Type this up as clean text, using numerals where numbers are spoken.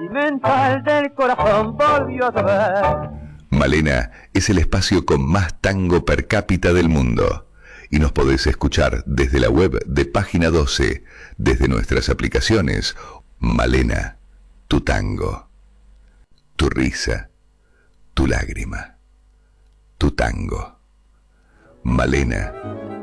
sentimental del corazón volvió a llover. Malena es el espacio con más tango per cápita del mundo. Y nos podés escuchar desde la web de Página 12, desde nuestras aplicaciones. Malena, tu tango, tu risa, tu lágrima, tu tango. Malena,